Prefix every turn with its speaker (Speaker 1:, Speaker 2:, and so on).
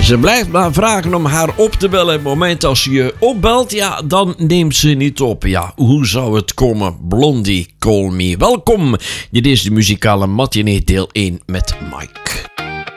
Speaker 1: Ze blijft maar vragen om haar op te bellen. Het moment als ze je opbelt, ja, dan neemt ze niet op. Ja, hoe zou het komen? Blondie, Call Me. Welkom. Dit is de muzikale matinee deel 1 met Mike.